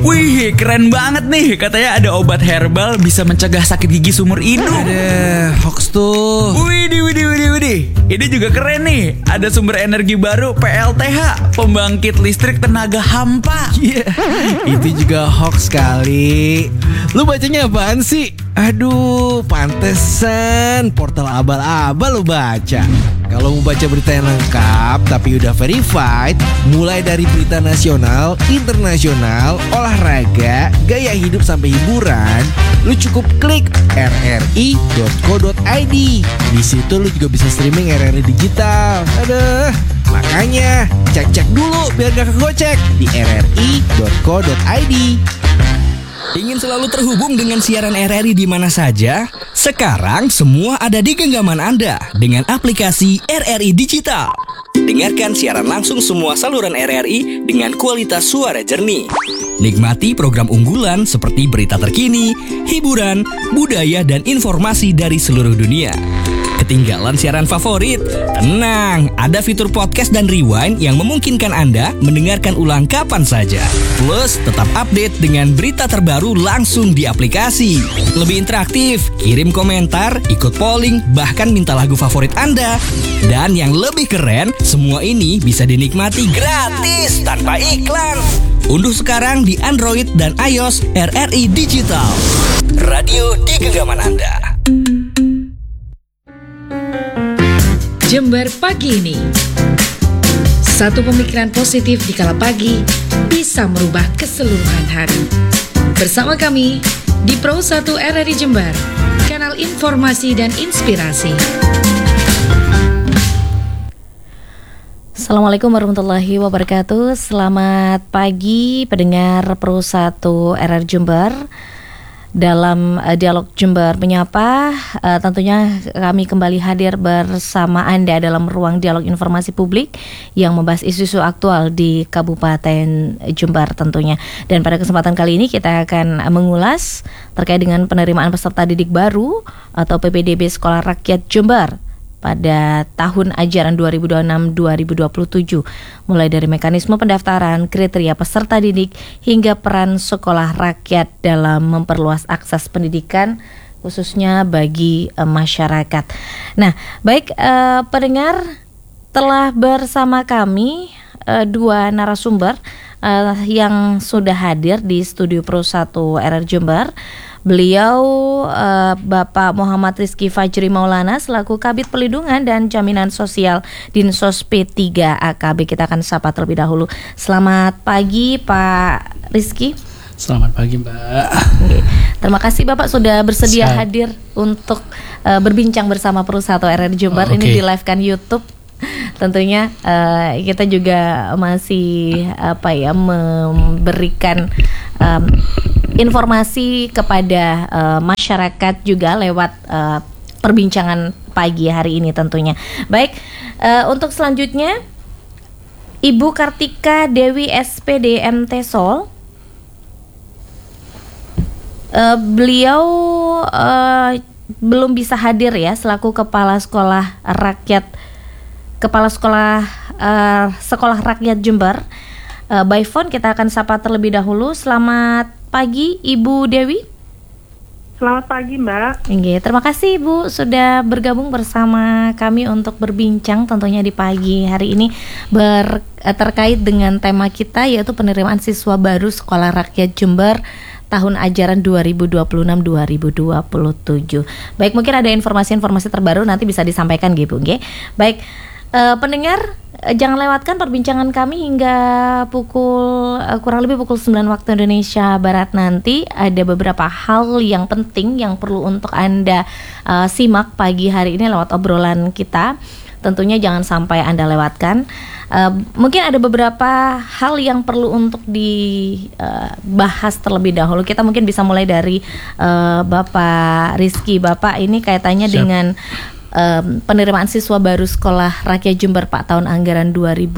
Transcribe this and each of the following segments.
Wih, keren banget nih. Katanya ada obat herbal bisa mencegah sakit gigi seumur hidup. Ada hoax tuh. Widih. Ini juga keren nih. Ada sumber energi baru PLTH, pembangkit listrik tenaga hampa. Itu juga hoax kali. Lu bacanya apaan sih? Aduh, pantesan portal abal-abal lu baca. Kalau mau baca berita yang lengkap tapi udah verified, mulai dari berita nasional, internasional, olahraga, gaya hidup sampai hiburan, lu cukup klik rri.co.id. Di situ lu juga bisa streaming RRI digital. Aduh, makanya cek dulu biar gak kegocek di rri.co.id. Ingin selalu terhubung dengan siaran RRI di mana saja? Sekarang semua ada di genggaman Anda dengan aplikasi RRI Digital. Dengarkan siaran langsung semua saluran RRI dengan kualitas suara jernih. Nikmati program unggulan seperti berita terkini, hiburan, budaya, dan informasi dari seluruh dunia. Ketinggalan siaran favorit? Tenang, ada fitur podcast dan rewind yang memungkinkan Anda mendengarkan ulang kapan saja. Plus, tetap update dengan berita terbaru langsung di aplikasi. Lebih interaktif, kirim komentar, ikut polling, bahkan minta lagu favorit Anda. Dan yang lebih keren, semua ini bisa dinikmati gratis tanpa iklan. Unduh sekarang di Android dan iOS RRI Digital. Radio di genggaman Anda. Jember pagi ini. Satu pemikiran positif di kala pagi bisa merubah keseluruhan hari. Bersama kami di Pro 1 RRI Jember, kanal informasi dan inspirasi. Assalamualaikum warahmatullahi wabarakatuh. Selamat pagi pendengar Pro 1 RRI Jember. Dalam dialog Jember Menyapa, tentunya kami kembali hadir bersama Anda dalam ruang dialog informasi publik yang membahas isu-isu aktual di Kabupaten Jember tentunya. Dan pada kesempatan kali ini kita akan mengulas terkait dengan penerimaan peserta didik baru atau PPDB Sekolah Rakyat Jember pada tahun ajaran 2026-2027, mulai dari mekanisme pendaftaran, kriteria peserta didik, hingga peran sekolah rakyat dalam memperluas akses pendidikan khususnya bagi masyarakat. Nah, baik pendengar, telah bersama kami dua narasumber yang sudah hadir di studio Pro 1 RRI Jember. Beliau Bapak Muhammad Rizky Fajri Maulana selaku Kabid Pelindungan dan Jaminan Sosial Dinsos P3 AKB. Kita akan sapa terlebih dahulu. Selamat pagi Pak Rizky. Selamat pagi Mbak. Oke. Terima kasih Bapak sudah bersedia hadir untuk berbincang bersama Pro 1 RRI Jember. Ini di live kan YouTube. Tentunya kita juga masih memberikan informasi kepada masyarakat juga lewat perbincangan pagi hari ini tentunya. Baik, untuk selanjutnya Ibu Kartika Dewi SPD MT Sol. Beliau belum bisa hadir ya selaku Kepala Sekolah Sekolah Rakyat Jember. By phone kita akan sapa terlebih dahulu. Selamat pagi Ibu Dewi. Selamat pagi Mbak. Terima kasih Ibu sudah bergabung bersama kami untuk berbincang tentunya di pagi hari ini terkait dengan tema kita yaitu penerimaan siswa baru Sekolah Rakyat Jember tahun ajaran 2026-2027. Baik, mungkin ada informasi-informasi terbaru nanti bisa disampaikan gitu, nggih. Baik, pendengar, jangan lewatkan perbincangan kami hingga kurang lebih pukul 9 waktu Indonesia Barat nanti. Ada beberapa hal yang penting yang perlu untuk Anda simak pagi hari ini lewat obrolan kita. Tentunya jangan sampai Anda lewatkan. Mungkin ada beberapa hal yang perlu untuk dibahas terlebih dahulu. Kita mungkin bisa mulai dari Bapak Rizky. Bapak, ini kaitannya dengan penerimaan siswa baru Sekolah Rakyat Jember Pak tahun anggaran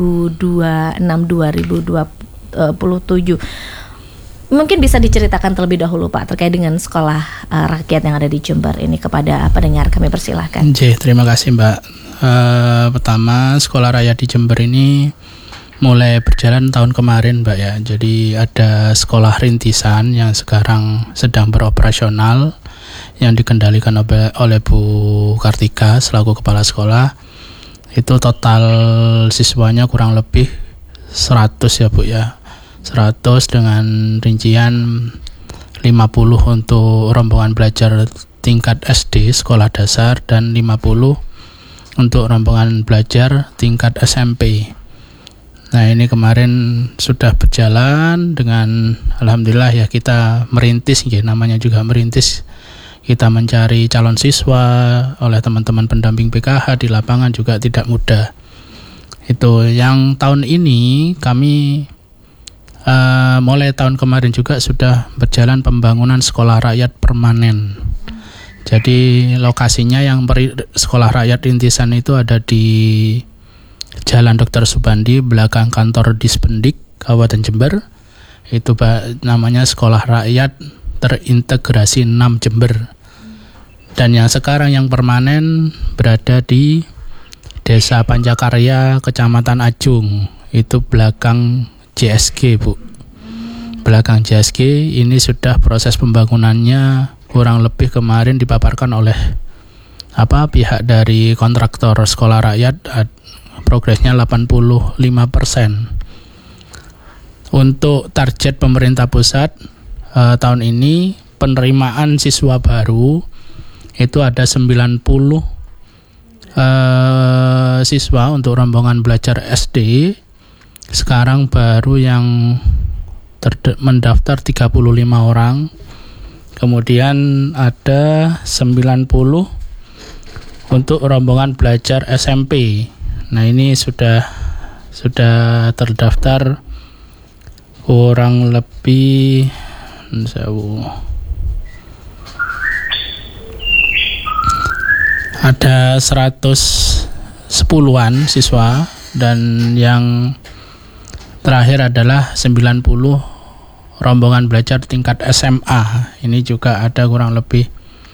2026-2027. Mungkin bisa diceritakan terlebih dahulu Pak terkait dengan sekolah rakyat yang ada di Jember ini kepada pendengar, kami persilahkan. Terima kasih Mbak. Pertama, Sekolah Rakyat di Jember ini mulai berjalan tahun kemarin, Mbak ya. Jadi ada sekolah rintisan yang sekarang sedang beroperasional yang dikendalikan oleh Bu Kartika selaku kepala sekolah. Itu total siswanya kurang lebih 100 ya Bu ya. 100 dengan rincian 50 untuk rombongan belajar tingkat SD sekolah dasar dan 50 untuk rombongan belajar tingkat SMP. Nah, ini kemarin sudah berjalan dengan alhamdulillah ya, kita merintis ya, namanya juga merintis. Kita mencari calon siswa oleh teman-teman pendamping PKH di lapangan juga tidak mudah. Itu yang tahun ini kami mulai tahun kemarin juga sudah berjalan pembangunan sekolah rakyat permanen. Jadi lokasinya yang sekolah rakyat rintisan itu ada di Jalan Dr. Subandi belakang kantor Dispendik Kabupaten Jember. Itu namanya Sekolah Rakyat Terintegrasi 6 Jember. Dan yang sekarang yang permanen berada di Desa Pancakarya, Kecamatan Ajung. Itu belakang JSG, Bu. Belakang JSG ini sudah proses pembangunannya kurang lebih kemarin dipaparkan oleh pihak dari kontraktor sekolah rakyat, progresnya 85%. Untuk target pemerintah pusat tahun ini penerimaan siswa baru itu ada 90 siswa untuk rombongan belajar SD. Sekarang baru yang mendaftar 35 orang. Kemudian ada 90 untuk rombongan belajar SMP. Nah, ini sudah terdaftar kurang lebih ada 110-an siswa, dan yang terakhir adalah 90 rombongan belajar tingkat SMA. Ini juga ada kurang lebih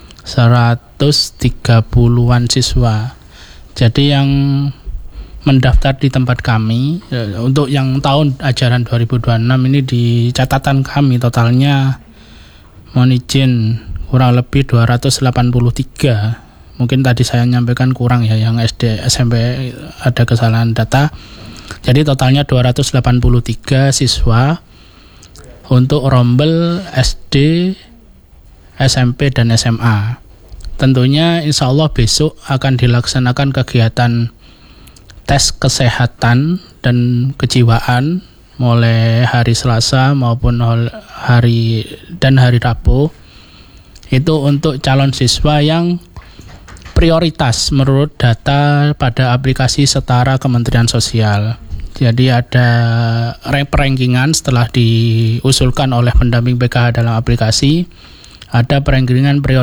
130-an siswa. Jadi yang mendaftar di tempat kami untuk yang tahun ajaran 2026 ini di catatan kami totalnya mohon izin kurang lebih 283. Mungkin tadi saya nyampaikan kurang ya, yang SD SMP ada kesalahan data. Jadi totalnya 283 siswa untuk rombel SD, SMP dan SMA. Tentunya insya Allah besok akan dilaksanakan kegiatan tes kesehatan dan kejiwaan mulai hari Selasa maupun hari Rabu. Itu untuk calon siswa yang prioritas menurut data pada aplikasi Setara Kementerian Sosial. Jadi ada rankingan setelah diusulkan oleh pendamping PKH dalam aplikasi, ada rankingan prioritas